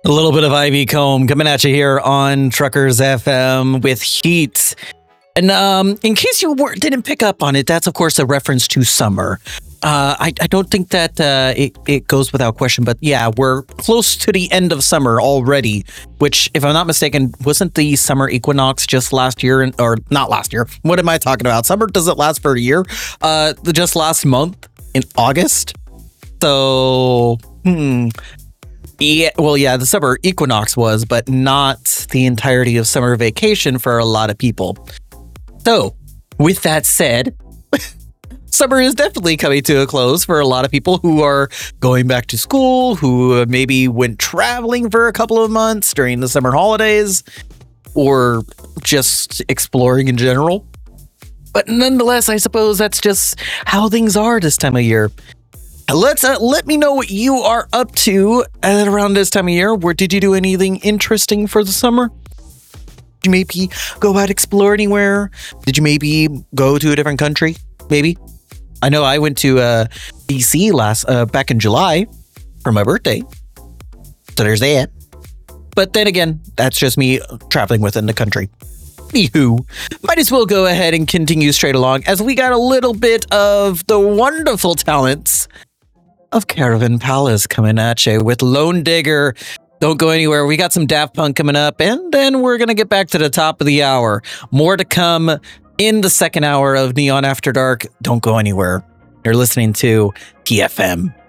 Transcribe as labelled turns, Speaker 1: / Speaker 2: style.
Speaker 1: A little bit of Ivy Comb coming at you here on Truckers FM with Heat. And in case you didn't pick up on it, that's, of course, a reference to summer. I don't think that it goes without question, but yeah, we're close to the end of summer already, which, if I'm not mistaken, wasn't the summer equinox just last year? Or not last year. What am I talking about? Summer doesn't last for a year. Just last month in August. So, yeah, well, yeah, the summer equinox was, but not the entirety of summer vacation for a lot of people. So, with that said, summer is definitely coming to a close for a lot of people who are going back to school, who maybe went traveling for a couple of months during the summer holidays, or just exploring in general. But nonetheless, I suppose that's just how things are this time of year. Let me know what you are up to at around this time of year. Did you do anything interesting for the summer? Did you maybe go out explore anywhere? Did you maybe go to a different country? Maybe. I know I went to DC back in July for my birthday. So there's that. But then again, that's just me traveling within the country. Anywho, might as well go ahead and continue straight along as we got a little bit of the wonderful talents of Caravan Palace coming at you with Lone Digger. Don't go anywhere. We got some Daft Punk coming up, and then we're going to get back to the top of the hour. More to come in the second hour of Neon After Dark. Don't go anywhere. You're listening to TFM.